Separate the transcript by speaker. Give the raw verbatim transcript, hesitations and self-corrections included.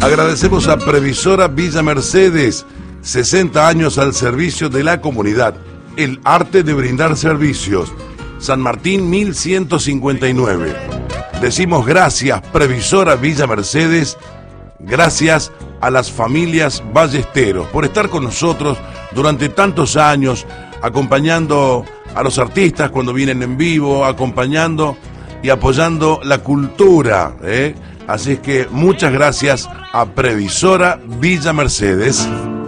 Speaker 1: Agradecemos a Previsora Villa Mercedes, sesenta años al servicio de la comunidad. El arte de brindar servicios. San Martín mil ciento cincuenta y nueve. Decimos gracias, Previsora Villa Mercedes. Gracias a las familias Ballesteros por estar con nosotros durante tantos años, acompañando a los artistas cuando vienen en vivo, acompañando y apoyando la cultura, ¿eh? Así es que muchas gracias a Previsora Villa Mercedes.